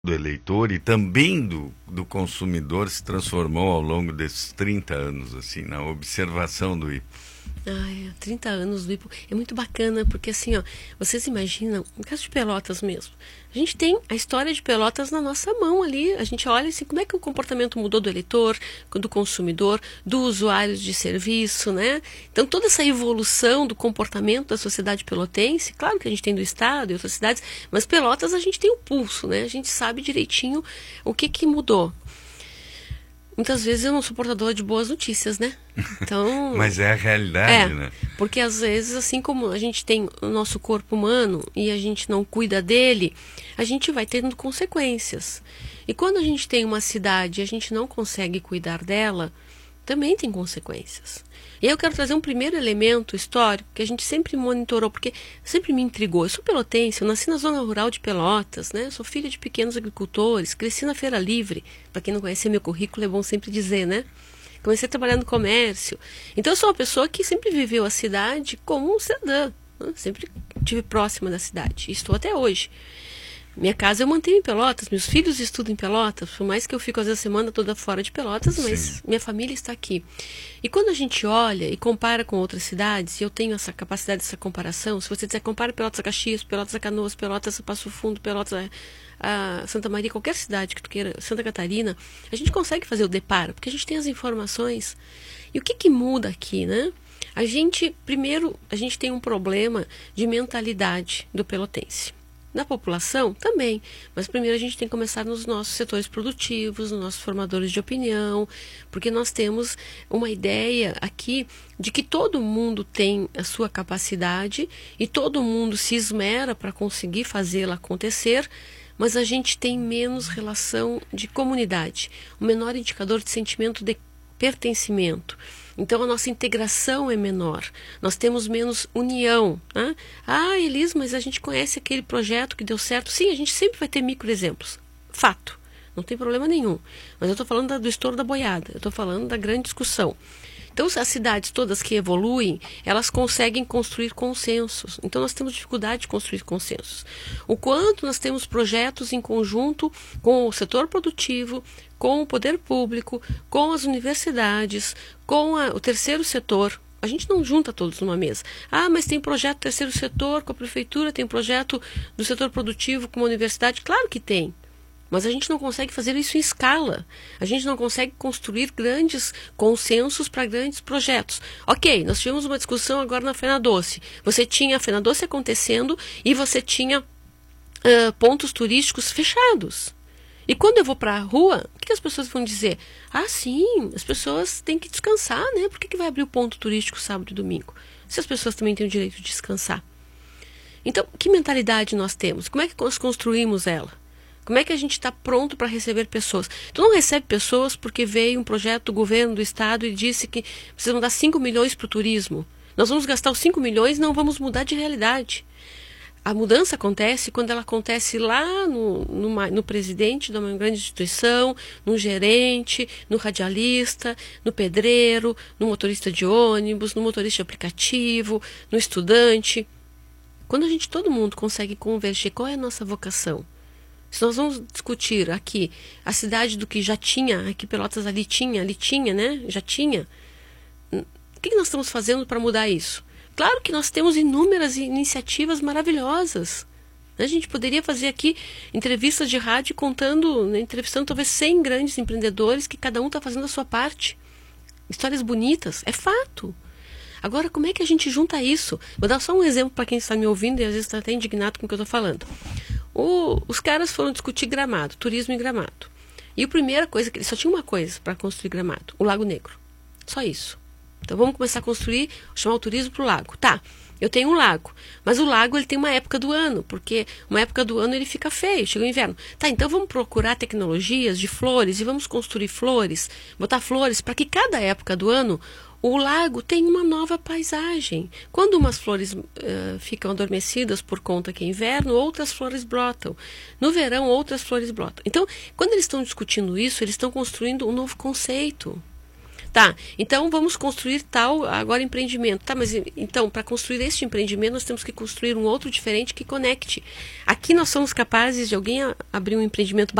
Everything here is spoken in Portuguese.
do eleitor e também do consumidor se transformou ao longo desses 30 anos, assim, na observação do IPO? 30 anos do IPO é muito bacana, porque assim, ó, vocês imaginam, no caso de Pelotas mesmo, a gente tem a história de Pelotas na nossa mão ali, a gente olha assim, como é que o comportamento mudou do eleitor, do consumidor, do usuário de serviço, né? Então toda essa evolução do comportamento da sociedade pelotense, claro que a gente tem do estado e outras cidades, mas Pelotas a gente tem o pulso, né? A gente sabe direitinho o que mudou. Muitas vezes eu não sou portadora de boas notícias, né? Então, mas é a realidade, né? Porque às vezes, assim como a gente tem o nosso corpo humano e a gente não cuida dele, a gente vai tendo consequências. E quando a gente tem uma cidade e a gente não consegue cuidar dela, também tem consequências. E aí eu quero trazer um primeiro elemento histórico que a gente sempre monitorou, porque sempre me intrigou. Eu sou pelotense, eu nasci na zona rural de Pelotas, né? Eu sou filha de pequenos agricultores, cresci na Feira Livre. Para quem não conhece meu currículo, é bom sempre dizer, né? Comecei a trabalhar no comércio. Então eu sou uma pessoa que sempre viveu a cidade como um cidadã, né? Sempre estive próxima da cidade, e estou até hoje. Minha casa eu mantenho em Pelotas, meus filhos estudam em Pelotas, por mais que eu fico às vezes a semana toda fora de Pelotas, mas sim, minha família está aqui. E quando a gente olha e compara com outras cidades, e eu tenho essa capacidade dessa comparação, se você disser compara Pelotas a Caxias, Pelotas a Canoas, Pelotas a Passo Fundo, Pelotas a Santa Maria, qualquer cidade que tu queira, Santa Catarina, a gente consegue fazer o deparo, porque a gente tem as informações. E o que muda aqui, né? Primeiro, a gente tem um problema de mentalidade do pelotense. Na população, também. Mas primeiro a gente tem que começar nos nossos setores produtivos, nos nossos formadores de opinião, porque nós temos uma ideia aqui de que todo mundo tem a sua capacidade e todo mundo se esmera para conseguir fazê-la acontecer, mas a gente tem menos relação de comunidade, um menor indicador de sentimento de pertencimento. Então a nossa integração é menor, nós temos menos união, né? Elis, mas a gente conhece aquele projeto que deu certo. Sim, a gente sempre vai ter microexemplos, fato, não tem problema nenhum, mas eu estou falando do estouro da boiada, eu estou falando da grande discussão. Então as cidades todas que evoluem, elas conseguem construir consensos. Então nós temos dificuldade de construir consensos. O quanto nós temos projetos em conjunto com o setor produtivo, com o poder público, com as universidades, com o terceiro setor. A gente não junta todos numa mesa. Mas tem projeto do terceiro setor com a prefeitura, tem projeto do setor produtivo com a universidade. Claro que tem. Mas a gente não consegue fazer isso em escala. A gente não consegue construir grandes consensos para grandes projetos. Ok, nós tivemos uma discussão agora na Fena Doce. Você tinha a Fena Doce acontecendo e você tinha pontos turísticos fechados. E quando eu vou para a rua, o que as pessoas vão dizer? Sim, as pessoas têm que descansar, né? Por que vai abrir o ponto turístico sábado e domingo? Se as pessoas também têm o direito de descansar. Então, que mentalidade nós temos? Como é que nós construímos ela? Como é que a gente está pronto para receber pessoas? Tu não recebe pessoas porque veio um projeto do governo do estado e disse que precisam dar 5 milhões para o turismo. Nós vamos gastar os 5 milhões e não vamos mudar de realidade. A mudança acontece quando ela acontece lá no presidente de uma grande instituição, no gerente, no radialista, no pedreiro, no motorista de ônibus, no motorista de aplicativo, no estudante. Quando todo mundo consegue converger, qual é a nossa vocação? Se nós vamos discutir aqui a cidade do que já tinha, aqui Pelotas ali tinha, né? Já tinha. O que nós estamos fazendo para mudar isso? Claro que nós temos inúmeras iniciativas maravilhosas. A gente poderia fazer aqui entrevistas de rádio entrevistando talvez 100 grandes empreendedores que cada um está fazendo a sua parte. Histórias bonitas, é fato. Agora, como é que a gente junta isso? Vou dar só um exemplo para quem está me ouvindo e às vezes está até indignado com o que eu estou falando. Os caras foram discutir Gramado, turismo em Gramado. E a primeira coisa, que eles só tinham uma coisa para construir Gramado, o Lago Negro. Só isso. Então vamos começar a construir, chamar o turismo para o lago. Tá, eu tenho um lago, mas o lago ele tem uma época do ano, porque uma época do ano ele fica feio, chega o inverno. Tá, então vamos procurar tecnologias de flores e vamos construir flores, botar flores para que cada época do ano o lago tem uma nova paisagem. Quando umas flores ficam adormecidas por conta que é inverno, outras flores brotam. No verão, outras flores brotam. Então, quando eles estão discutindo isso, eles estão construindo um novo conceito. Tá, então vamos construir tal agora empreendimento. Tá, mas então para construir este empreendimento nós temos que construir um outro diferente que conecte. Aqui nós somos capazes de alguém abrir um empreendimento